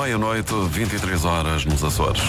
meia-noite, 23 horas nos Açores.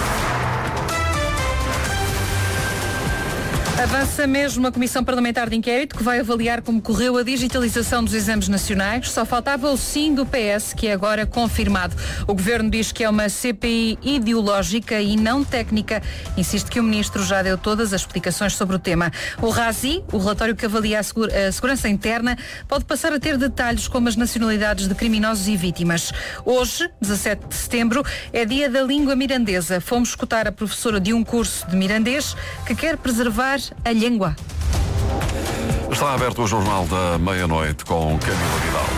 Avança mesmo a Comissão Parlamentar de Inquérito, que vai avaliar como correu a digitalização dos exames nacionais. Só faltava o sim do PS, que é agora confirmado. O Governo diz que é uma CPI ideológica e não técnica. Insiste que o Ministro já deu todas as explicações sobre o tema. O RASI, o relatório que avalia a segurança interna, pode passar a ter detalhes como as nacionalidades de criminosos e vítimas. Hoje, 17 de setembro, é dia da língua mirandesa. Fomos escutar a professora de um curso de mirandês que quer preservar a língua. Está aberto o Jornal da Meia-Noite com Camila Vidal.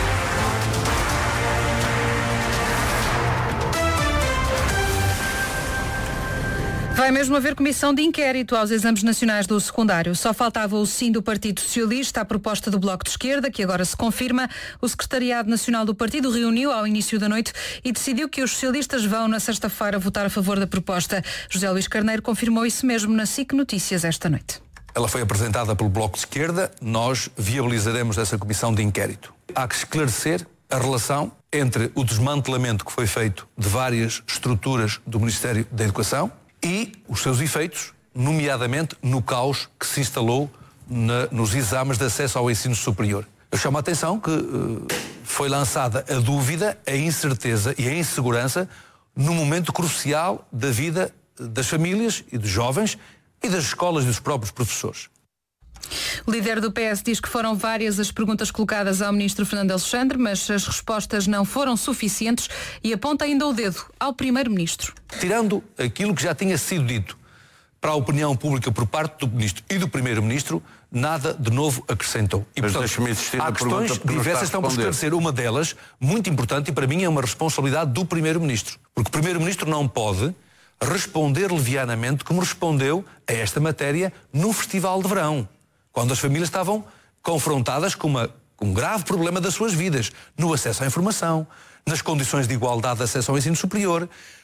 Vai mesmo haver comissão de inquérito aos exames nacionais do secundário. Só faltava o sim do Partido Socialista à proposta do Bloco de Esquerda, que agora se confirma. O Secretariado Nacional do Partido reuniu ao início da noite e decidiu que os socialistas vão, na sexta-feira, votar a favor da proposta. José Luís Carneiro confirmou isso mesmo na SIC Notícias esta noite. Ela foi apresentada pelo Bloco de Esquerda, nós viabilizaremos essa comissão de inquérito. Há que esclarecer a relação entre o desmantelamento que foi feito de várias estruturas do Ministério da Educação e os seus efeitos, nomeadamente no caos que se instalou nos exames de acesso ao ensino superior. Eu chamo a atenção que foi lançada a dúvida, a incerteza e a insegurança no momento crucial da vida das famílias e dos jovens e das escolas e dos próprios professores. O líder do PS diz que foram várias as perguntas colocadas ao ministro Fernando Alexandre, mas as respostas não foram suficientes e aponta ainda o dedo ao primeiro-ministro. Tirando aquilo que já tinha sido dito para a opinião pública por parte do ministro e do primeiro-ministro, nada de novo acrescentou. E, mas portanto, deixa-me insistir há na pergunta questões porque não diversas está a estão por esclarecer. Uma delas, muito importante, e para mim é uma responsabilidade do primeiro-ministro. Porque o primeiro-ministro não pode responder levianamente como respondeu a esta matéria no Festival de Verão, quando as famílias estavam confrontadas com um grave problema das suas vidas, no acesso à informação, nas condições de igualdade de acesso ao ensino superior.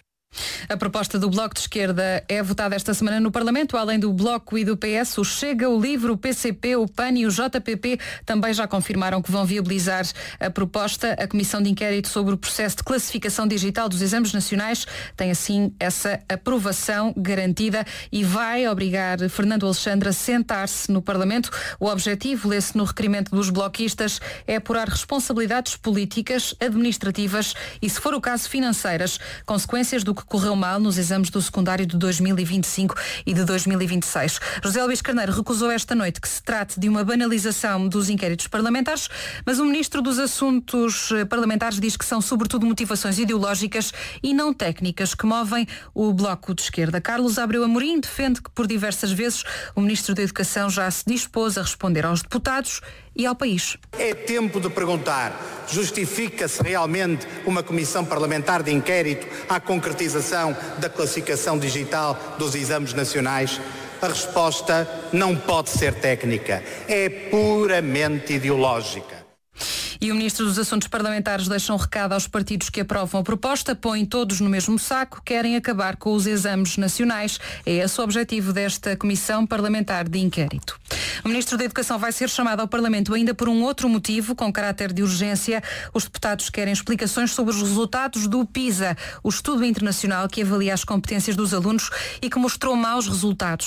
A proposta do Bloco de Esquerda é votada esta semana no Parlamento. Além do Bloco e do PS, o Chega, o LIVRE, o PCP, o PAN e o JPP também já confirmaram que vão viabilizar a proposta. A Comissão de Inquérito sobre o processo de classificação digital dos exames nacionais tem assim essa aprovação garantida e vai obrigar Fernando Alexandre a sentar-se no Parlamento. O objetivo, lê-se no requerimento dos bloquistas, é apurar responsabilidades políticas, administrativas e, se for o caso, financeiras, consequências do que correu mal nos exames do secundário de 2025 e de 2026. José Luís Carneiro recusou esta noite que se trate de uma banalização dos inquéritos parlamentares, mas o Ministro dos Assuntos Parlamentares diz que são sobretudo motivações ideológicas e não técnicas que movem o Bloco de Esquerda. Carlos Abreu Amorim defende que por diversas vezes o Ministro da Educação já se dispôs a responder aos deputados e ao país. É tempo de perguntar, justifica-se realmente uma comissão parlamentar de inquérito à concretização da classificação digital dos exames nacionais? A resposta não pode ser técnica, é puramente ideológica. E o Ministro dos Assuntos Parlamentares deixa um recado aos partidos que aprovam a proposta, põem todos no mesmo saco, querem acabar com os exames nacionais. É esse o objetivo desta Comissão Parlamentar de Inquérito. O Ministro da Educação vai ser chamado ao Parlamento ainda por um outro motivo, com caráter de urgência. Os deputados querem explicações sobre os resultados do PISA, o estudo internacional que avalia as competências dos alunos e que mostrou maus resultados.